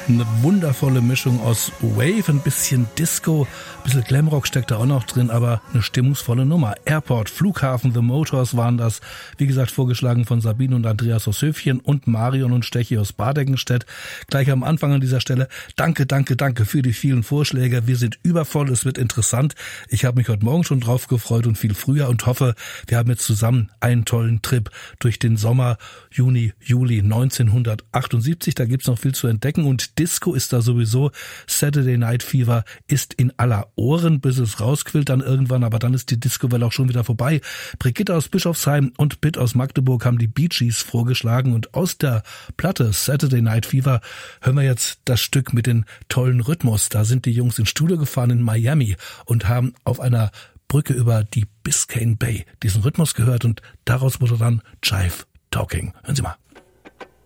Eine wundervolle Mischung aus Wave, ein bisschen Disco, ein bisschen Glamrock steckt da auch noch drin, aber eine stimmungsvolle Nummer. Airport, Flughafen, The Motors waren das. Wie gesagt, vorgeschlagen von Sabine und Andreas aus Höfchen und Marion und Stechi aus Bardeckenstedt. Gleich am Anfang an dieser Stelle, danke für die vielen Vorschläge. Wir sind übervoll, es wird interessant. Ich habe mich heute Morgen schon drauf gefreut und viel früher und hoffe, wir haben jetzt zusammen einen tollen Trip durch den Sommer, Juni, Juli 1978. Da gibt's noch viel zu entdecken und Disco ist da sowieso. Saturday Night Fever ist in aller Ohren, bis es rausquillt dann irgendwann, aber dann ist die Disco-Welle auch schon wieder vorbei. Brigitte aus Bischofsheim und Pitt aus Magdeburg haben die Bee Gees vorgeschlagen und aus der Platte Saturday Night Fever hören wir jetzt das Stück mit den tollen Rhythmus. Da sind die Jungs ins Studio gefahren in Miami und haben auf einer Brücke über die Biscayne Bay diesen Rhythmus gehört und daraus wurde dann Jive Talking. Hören Sie mal.